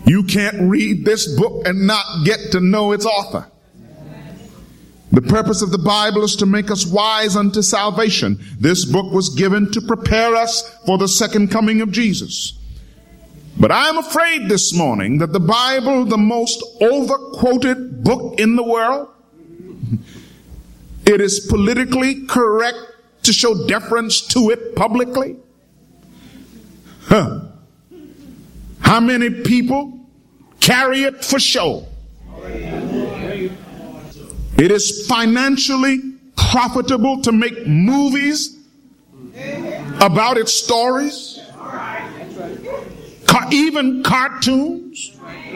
You can't read this book and not get to know its author. The purpose of the Bible is to make us wise unto salvation. This book was given to prepare us for the second coming of Jesus. But I'm afraid this morning that the Bible, the most overquoted book in the world, it is politically correct to show deference to it publicly. How many people carry it for show? It is financially profitable to make movies about its stories, even cartoons.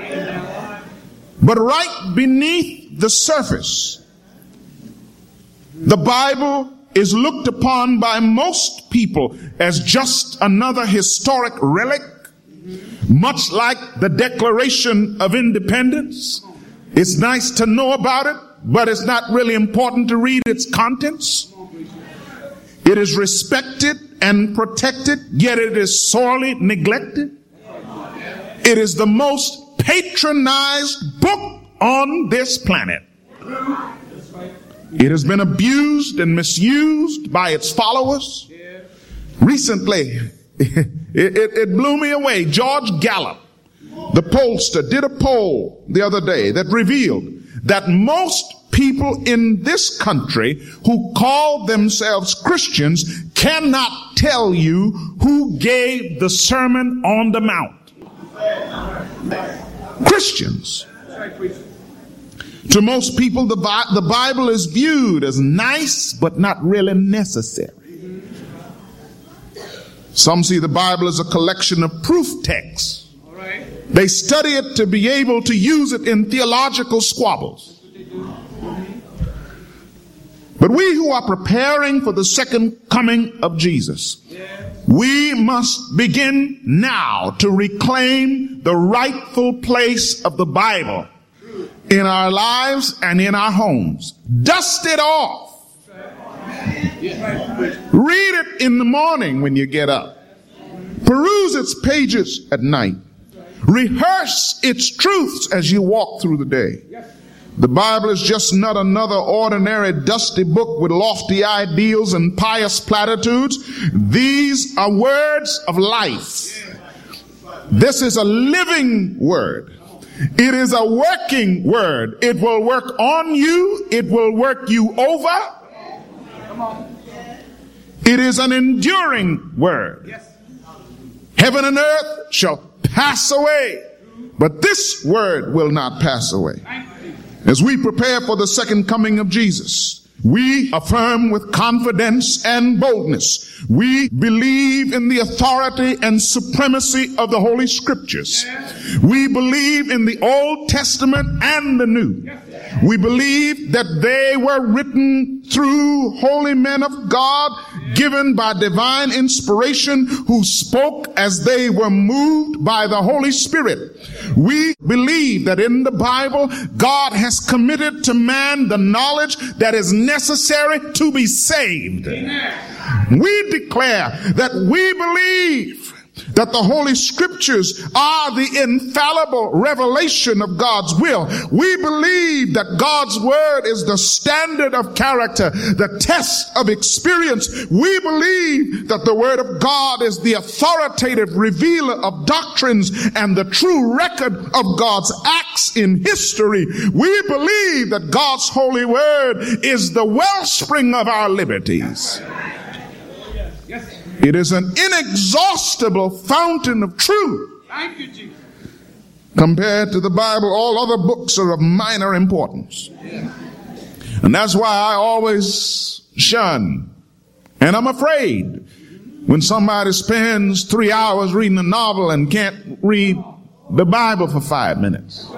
But right beneath the surface, the Bible is looked upon by most people as just another historic relic, much like the Declaration of Independence. It's nice to know about it, but it's not really important to read its contents. It is respected and protected, yet it is sorely neglected. It is the most patronized book on this planet. It has been abused and misused by its followers. Recently, it blew me away. George Gallup, the pollster, did a poll the other day that revealed that most people in this country who call themselves Christians cannot tell you who gave the Sermon on the Mount. Christians. To most people, the Bible is viewed as nice, but not really necessary. Some see the Bible as a collection of proof texts. They study it to be able to use it in theological squabbles. But we who are preparing for the second coming of Jesus, we must begin now to reclaim the rightful place of the Bible in our lives and in our homes. Dust it off. Read it in the morning when you get up. Peruse its pages at night. Rehearse its truths as you walk through the day. The Bible is just not another ordinary dusty book with lofty ideals and pious platitudes. These are words of life. This is a living word. It is a working word. It will work on you. It will work you over. It is an enduring word. Heaven and earth shall pass away, but this word will not pass away. As we prepare for the second coming of Jesus, we affirm with confidence and boldness. We believe in the authority and supremacy of the Holy Scriptures. We believe in the Old Testament and the New. We believe that they were written through holy men of God, given by divine inspiration, who spoke as they were moved by the Holy Spirit. We believe that in the Bible, God has committed to man the knowledge that is necessary to be saved. Amen. We declare that we believe that the Holy Scriptures are the infallible revelation of God's will. We believe that God's Word is the standard of character, the test of experience. We believe that the Word of God is the authoritative revealer of doctrines and the true record of God's acts in history. We believe that God's holy Word is the wellspring of our liberties. It is an inexhaustible fountain of truth. Thank you, Jesus. Compared to the Bible, all other books are of minor importance. And that's why I always shun, and I'm afraid, when somebody spends 3 hours reading a novel and can't read the Bible for 5 minutes.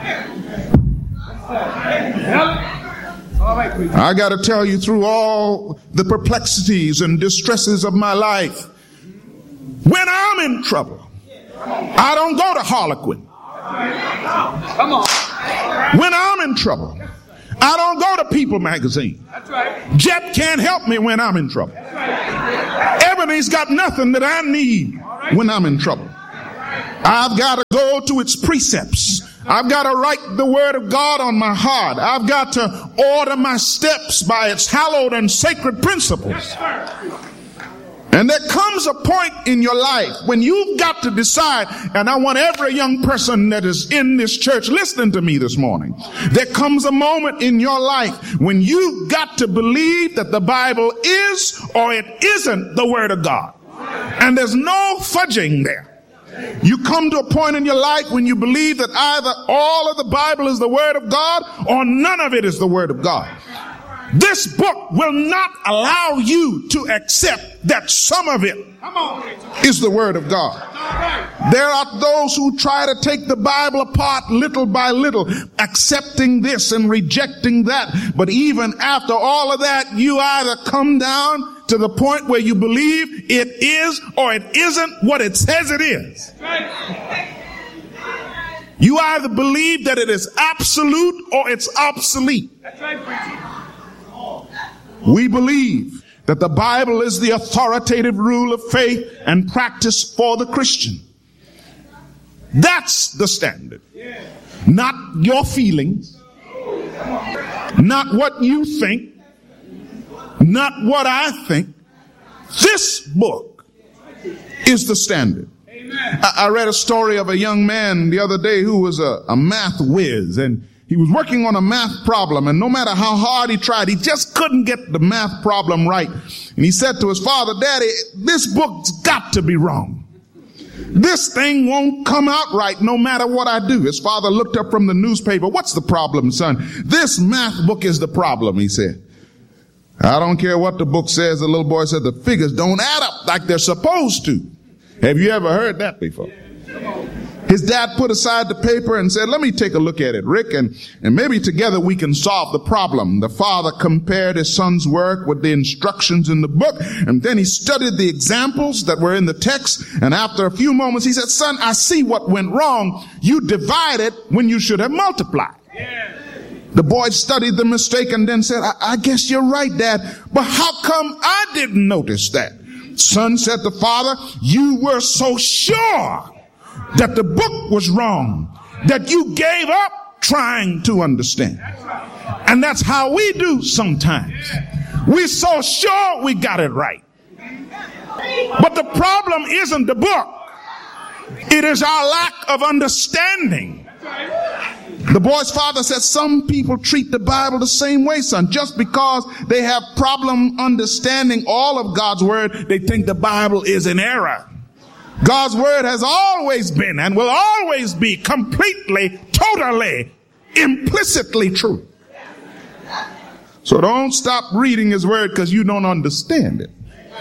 I got to tell you, through all the perplexities and distresses of my life, when I'm in trouble, I don't go to Harlequin. When I'm in trouble, I don't go to People magazine. Jep can't help me when I'm in trouble. Ebony's got nothing that I need when I'm in trouble. I've got to go to its precepts. I've got to write the word of God on my heart. I've got to order my steps by its hallowed and sacred principles. And there comes a point in your life when you've got to decide, and I want every young person that is in this church listening to me this morning. There comes a moment in your life when you've got to believe that the Bible is or it isn't the Word of God. And there's no fudging there. You come to a point in your life when you believe that either all of the Bible is the Word of God or none of it is the Word of God. This book will not allow you to accept that some of it is the Word of God. There are those who try to take the Bible apart little by little, accepting this and rejecting that. But even after all of that, you either come down to the point where you believe it is or it isn't what it says it is. You either believe that it is absolute or it's obsolete. We believe that the Bible is the authoritative rule of faith and practice for the Christian. That's the standard. Not your feelings, not what you think, not what I think. This book is the standard. I read a story of a young man the other day who was a math whiz, and he was working on a math problem, and no matter how hard he tried, he just couldn't get the math problem right. And he said to his father, "Daddy, this book's got to be wrong. This thing won't come out right no matter what I do." His father looked up from the newspaper. "What's the problem, son?" "This math book is the problem," he said. "I don't care what the book says," the little boy said. "The figures don't add up like they're supposed to." Have you ever heard that before? His dad put aside the paper and said, "Let me take a look at it, Rick, and maybe together we can solve the problem." The father compared his son's work with the instructions in the book, and then he studied the examples that were in the text, and after a few moments he said, "Son, I see what went wrong. You divided when you should have multiplied." The boy studied the mistake and then said, I guess you're right, Dad, but how come I didn't notice that?" "Son," said the father, "you were so sure that the book was wrong that you gave up trying to understand." And that's how we do sometimes. We're so sure we got it right. But the problem isn't the book. It is our lack of understanding. The boy's father said, "Some people treat the Bible the same way, son. Just because they have problem understanding all of God's word, they think the Bible is in error. God's word has always been and will always be completely, totally, implicitly true. So don't stop reading his word because you don't understand it."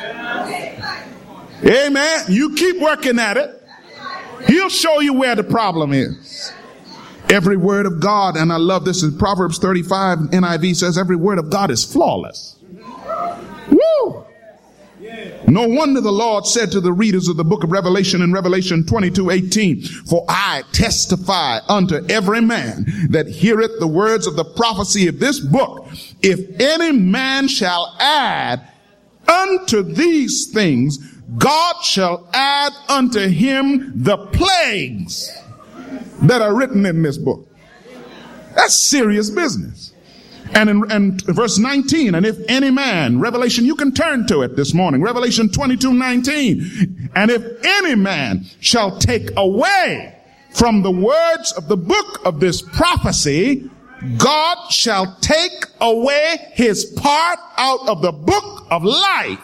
Amen. You keep working at it. He'll show you where the problem is. Every word of God, and I love this, in Proverbs 35, NIV says every word of God is flawless. Woo! No wonder the Lord said to the readers of the book of Revelation in Revelation 22:18, "For I testify unto every man that heareth the words of the prophecy of this book, if any man shall add unto these things, God shall add unto him the plagues that are written in this book." That's serious business. And in verse 19, "And if any man," Revelation, you can turn to it this morning, Revelation 22:19, "And if any man shall take away from the words of the book of this prophecy, God shall take away his part out of the book of life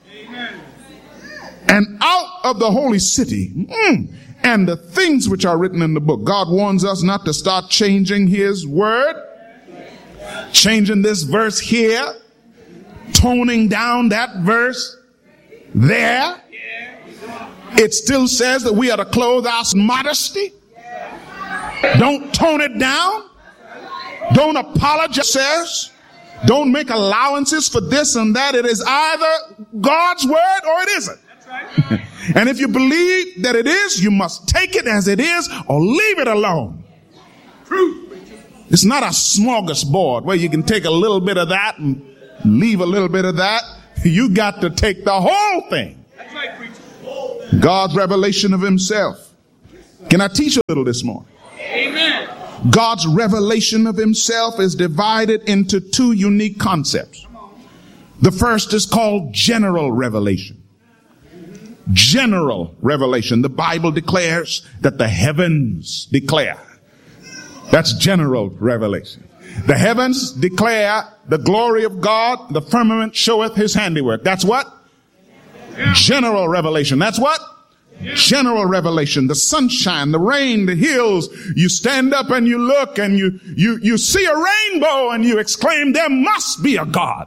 and out of the holy city, and the things which are written in the book." God warns us not to start changing his word, changing this verse here, toning down that verse there. It still says that we are to clothe our modesty. Don't tone it down. Don't apologize. Don't make allowances for this and that. It is either God's word or it isn't. And if you believe that it is, you must take it as it is or leave it alone. It's not a smorgasbord where you can take a little bit of that and leave a little bit of that. You got to take the whole thing. God's revelation of himself Can I teach a little this morning? Amen. God's revelation of himself is divided into two unique concepts. The first is called general revelation. General revelation. The Bible declares that the heavens declare. That's general revelation. The heavens declare the glory of God. The firmament showeth his handiwork. That's what? General revelation. That's what? General revelation. The sunshine, the rain, the hills. You stand up and you look and you see a rainbow and you exclaim, there must be a God.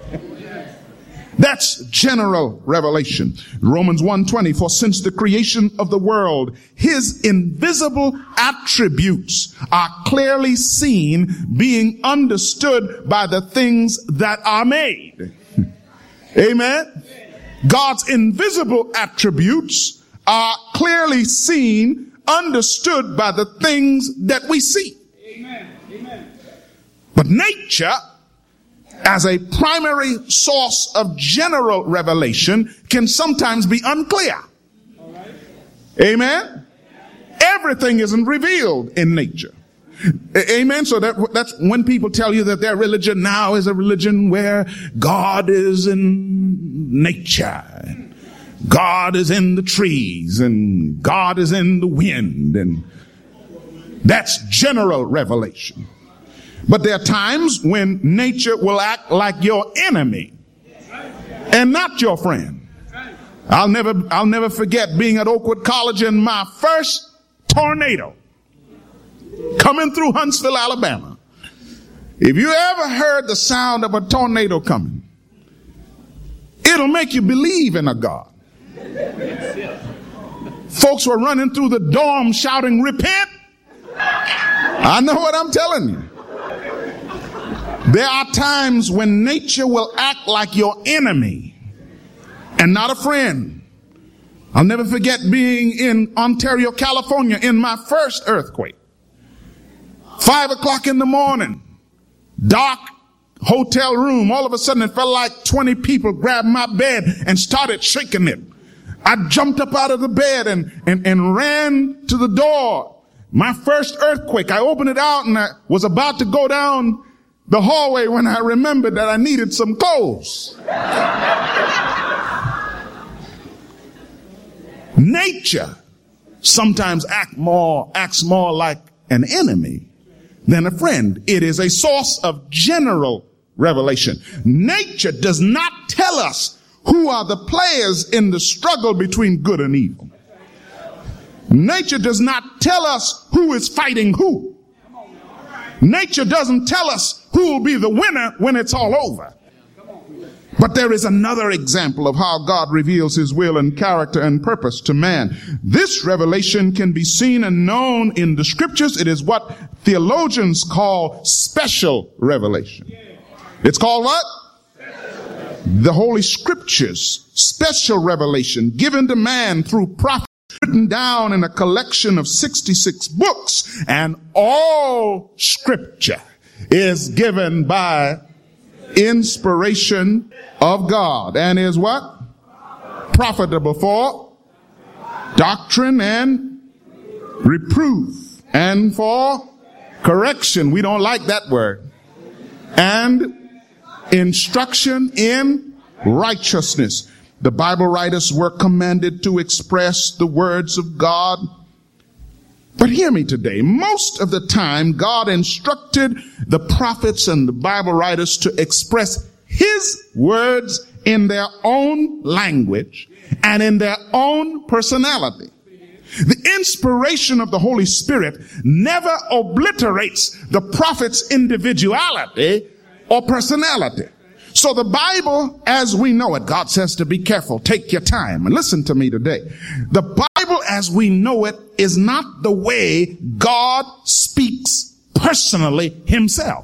That's general revelation. Romans 1:20, for since the creation of the world, his invisible attributes are clearly seen, being understood by the things that are made. Amen. God's invisible attributes are clearly seen, understood by the things that we see. Amen. Amen. But nature, as a primary source of general revelation, can sometimes be unclear. All right. Amen? Everything isn't revealed in nature. Amen? So that's when people tell you that their religion now is a religion where God is in nature. God is in the trees and God is in the wind, and that's general revelation. But there are times when nature will act like your enemy and not your friend. I'll never forget being at Oakwood College in my first tornado coming through Huntsville, Alabama. If you ever heard the sound of a tornado coming, it'll make you believe in a God. Folks were running through the dorm shouting, repent. I know what I'm telling you. There are times when nature will act like your enemy and not a friend. I'll never forget being in Ontario, California in my first earthquake. 5 o'clock in the morning, dark hotel room. All of a sudden it felt like 20 people grabbed my bed and started shaking it. I jumped up out of the bed and ran to the door. My first earthquake. I opened it out and I was about to go down the hallway when I remembered that I needed some clothes. Nature sometimes acts more like an enemy than a friend. It is a source of general revelation. Nature does not tell us who are the players in the struggle between good and evil. Nature does not tell us who is fighting who. Nature doesn't tell us who will be the winner when it's all over. But there is another example of how God reveals his will and character and purpose to man. This revelation can be seen and known in the scriptures. It is what theologians call special revelation. It's called what? The Holy Scriptures, special revelation given to man through prophets, written down in a collection of 66 books, and all scripture is given by inspiration of God and is what? Profitable for doctrine and reproof and for correction. We don't like that word. And instruction in righteousness. The Bible writers were commanded to express the words of God. But hear me today. Most of the time, God instructed the prophets and the Bible writers to express his words in their own language and in their own personality. The inspiration of the Holy Spirit never obliterates the prophet's individuality or personality. So the Bible, as we know it, God says to be careful, take your time, and listen to me today. The Bible as we know it is not the way God speaks personally himself.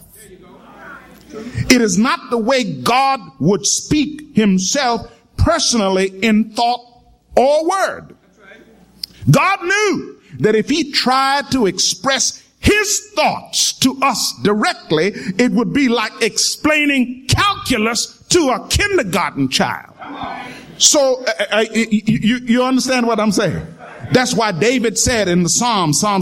It is not the way God would speak himself personally in thought or word. God knew that if he tried to express his thoughts to us directly, it would be like explaining calculus to a kindergarten child. So you understand what I'm saying? That's why David said in the Psalm